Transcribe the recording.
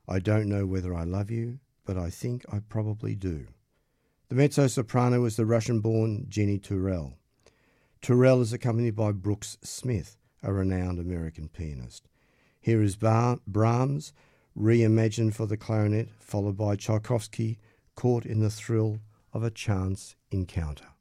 I don't know whether I love you, but I think I probably do. The mezzo-soprano was the Russian-born Jenny Turrell. Turrell is accompanied by Brooks Smith, a renowned American pianist. Here is Brahms, reimagined for the clarinet, followed by Tchaikovsky, caught in the thrill of a chance encounter.